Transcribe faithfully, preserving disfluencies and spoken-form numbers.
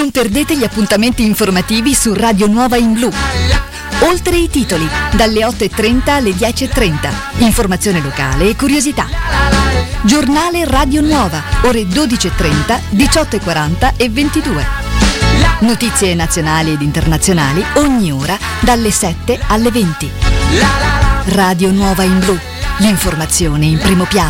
Non perdete gli appuntamenti informativi su Radio Nuova in Blu. Oltre i titoli, dalle otto e trenta alle dieci e trenta. Informazione locale e curiosità. Giornale Radio Nuova, ore dodici e trenta, diciotto e quaranta e ventidue. Notizie nazionali ed internazionali ogni ora dalle sette alle venti. Radio Nuova in Blu, l'informazione in primo piano.